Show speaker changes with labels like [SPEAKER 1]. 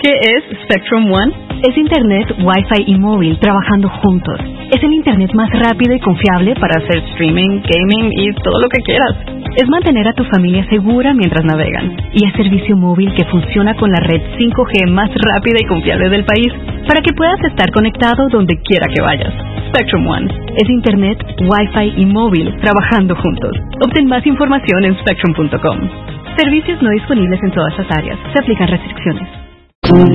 [SPEAKER 1] ¿Qué es Spectrum One?
[SPEAKER 2] Es Internet, Wi-Fi y móvil trabajando juntos. Es el Internet más rápido y confiable para hacer streaming, gaming y todo lo que quieras. Es mantener a tu familia segura mientras navegan. Y es servicio móvil que funciona con la red 5G más rápida y confiable del país para que puedas estar conectado donde quiera que vayas. Spectrum One es Internet, Wi-Fi y móvil trabajando juntos. Obtén más información en spectrum.com. Servicios no disponibles en todas las áreas. Se aplican restricciones.